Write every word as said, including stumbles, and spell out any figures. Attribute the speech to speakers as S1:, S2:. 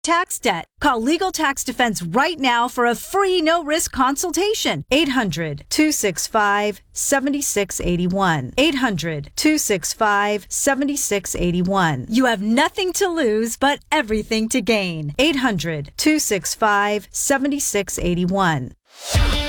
S1: tax debt. Call Legal Tax Defense right now for a free no-risk consultation. eight hundred, two six five, seven six eight one. eight hundred, two six five, seven six eight one. You have nothing to lose but everything to gain. eight hundred, two six five, seven six eight one.